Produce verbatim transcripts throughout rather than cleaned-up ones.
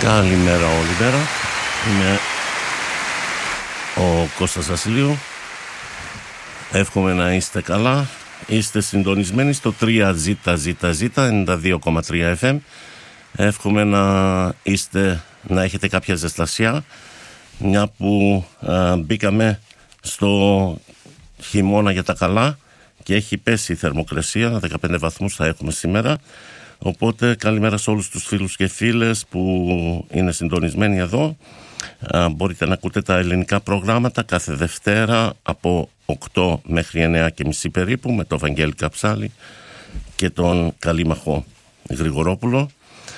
Καλημέρα όλη μέρα. Είμαι ο Κώστας Βασιλείου. Εύχομαι να είστε καλά. Είστε συντονισμένοι στο τρία ζέτα ζέτα ζέτα ενενήντα δύο κόμμα τρία εφ εμ. Εύχομαι να είστε, να έχετε κάποια ζεστασιά, μια που α, μπήκαμε στο χειμώνα για τα καλά και έχει πέσει η θερμοκρασία, δεκαπέντε βαθμούς θα έχουμε σήμερα. Οπότε καλημέρα σε όλους τους φίλους και φίλες που είναι συντονισμένοι εδώ. Α, μπορείτε να ακούτε τα ελληνικά προγράμματα κάθε Δευτέρα από οκτώ μέχρι εννιά και μισή περίπου με τον Βαγγέλη Καψάλη και τον Καλήμαχο Γρηγορόπουλο.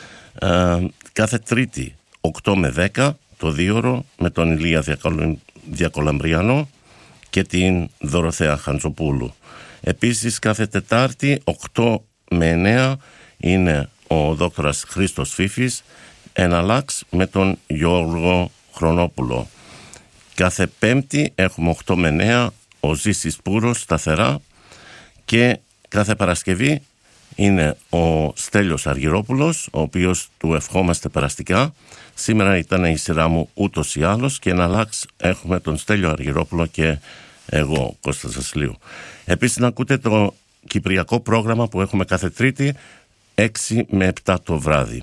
Α, κάθε Τρίτη οκτώ με δέκα το δίωρο με τον Ηλία Διακολ... Διακολαμπριανό και την Δωροθέα Χαντζοπούλου. Επίσης κάθε Τετάρτη οκτώ με εννιά είναι ο δόκτωρας Χρήστος Φίφης, ένα λάξ με τον Γιώργο Χρονόπουλο. Κάθε Πέμπτη έχουμε οκτώ με εννιά ο Ζήσης Πούρος σταθερά και κάθε Παρασκευή είναι ο Στέλιος Αργυρόπουλος, ο οποίος του ευχόμαστε περαστικά. Σήμερα ήταν η σειρά μου ούτως ή άλλως και ένα λάξ έχουμε τον Στέλιο Αργυρόπουλο και εγώ, Κώστας Βασιλείου. Επίσης να ακούτε το κυπριακό πρόγραμμα που έχουμε κάθε Τρίτη έξι με επτά το βράδυ.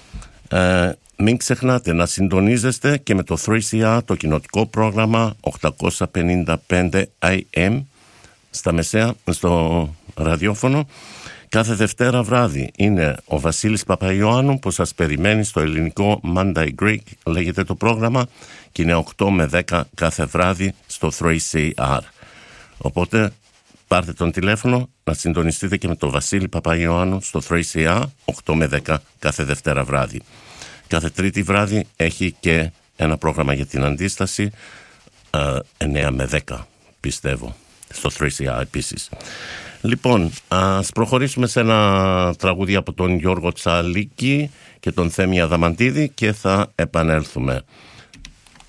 Ε, μην ξεχνάτε να συντονίζεστε και με το θρι σι αρ, το κοινοτικό πρόγραμμα οκτακόσια πενήντα πέντε έι εμ στα μεσαία, στο ραδιόφωνο. Κάθε Δευτέρα βράδυ είναι ο Βασίλης Παπαϊωάννου που σας περιμένει στο ελληνικό Monday Greek, λέγεται το πρόγραμμα, και είναι οκτώ με δέκα κάθε βράδυ στο θρι σι αρ. Οπότε πάρτε τον τηλέφωνο να συντονιστείτε και με τον Βασίλη Παπαϊωάννου στο θρι σι αρ οκτώ με δέκα κάθε Δευτέρα βράδυ. Κάθε Τρίτη βράδυ έχει και ένα πρόγραμμα για την αντίσταση εννιά με δέκα πιστεύω στο θρι σι αρ επίσης. Λοιπόν, ας προχωρήσουμε σε ένα τραγούδι από τον Γιώργο Τσαλίκη και τον Θέμη Αδαμαντίδη και θα επανέλθουμε.